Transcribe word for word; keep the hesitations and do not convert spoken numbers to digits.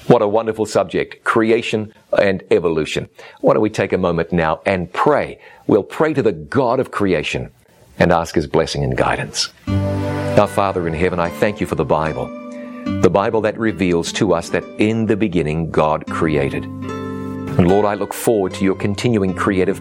What a wonderful subject, creation and evolution. Why don't we take a moment now and pray? We'll pray to the God of creation and ask His blessing and guidance. Our Father in heaven, I thank You for the Bible. The Bible that reveals to us that in the beginning God created. And Lord, I look forward to Your continuing creative